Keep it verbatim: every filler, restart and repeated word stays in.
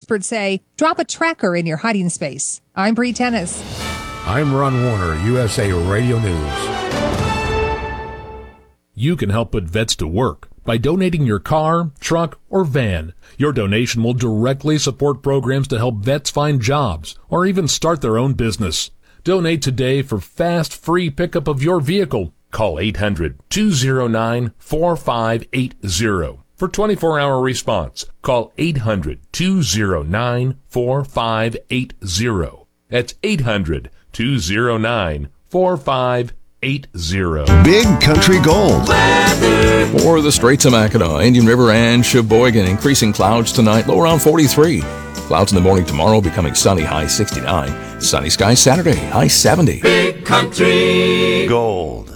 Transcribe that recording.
experts say drop a tracker in your hiding space. I'm Bree Tennis. I'm Ron Warner, U S A Radio News. You can help put vets to work by donating your car, truck, or van. Your donation will directly support programs to help vets find jobs or even start their own business. Donate today for fast, free pickup of your vehicle. Call eight hundred, two oh nine, four five eight oh. For twenty-four hour response, call eight hundred, two oh nine, four five eight oh. That's eight hundred, two oh nine, four five eight oh. Big Country Gold. For the Straits of Mackinac, Indian River, and Sheboygan, increasing clouds tonight, low around forty-three. Clouds in the morning tomorrow, becoming sunny, high sixty-nine. Sunny skies Saturday, high seventy. Big Country Gold.